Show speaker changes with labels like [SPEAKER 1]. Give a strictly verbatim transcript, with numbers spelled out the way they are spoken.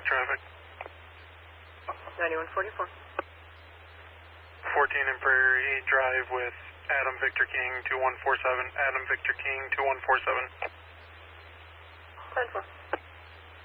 [SPEAKER 1] traffic.
[SPEAKER 2] ninety-one forty-four.
[SPEAKER 1] fourteen and Prairie Drive with Adam Victor King two one four seven. Adam Victor King two one four seven.
[SPEAKER 2] ten four.